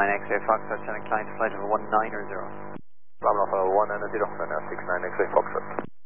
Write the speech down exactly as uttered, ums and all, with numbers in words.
nine X-ray Foxtrot, channel client flight of one nine or zero. Bravo Alpha one and zero, and six nine X-ray Foxtrot.